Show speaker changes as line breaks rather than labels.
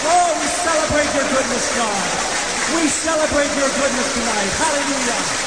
Oh, we celebrate your goodness, God. We celebrate your goodness tonight. Hallelujah.